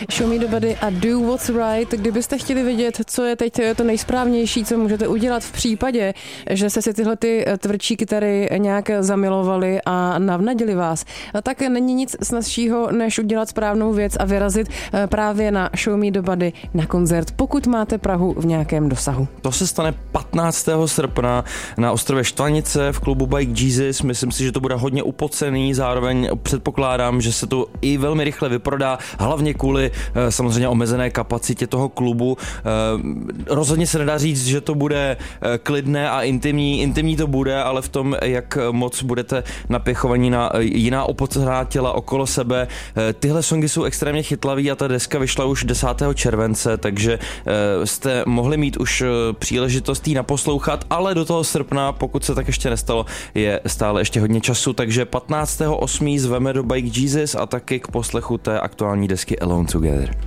Show Me the Body a Do What's Right. Kdybyste chtěli vědět, co je teď to nejsprávnější, co můžete udělat v případě, že jste si tyhle ty tvrdší kytary nějak zamilovali a navnadili vás, tak není nic snazšího, než udělat správnou věc a vyrazit právě na Show Me the Body na koncert, pokud máte Prahu v nějakém dosahu. To se stane 15. srpna na ostrově Štvanice v klubu Bike Jesus. Myslím si, že to bude hodně upocený, zároveň předpokládám, že se to i velmi rychle vyprodá, hlavně kvůli samozřejmě omezené kapacitě toho klubu. Rozhodně se nedá říct, že to bude klidné a intimní to bude, ale v tom, jak moc budete napěchovaní na jiná opocená těla okolo sebe. Tyhle songy jsou extrémně chytlavý a ta deska vyšla už 10. července, takže jste mohli mít už příležitost jí naposlouchat, ale do toho srpna, pokud se tak ještě nestalo, je stále ještě hodně času, takže 15.8. zveme do Bike Jesus a taky k poslechu té aktuální desky Alone Together.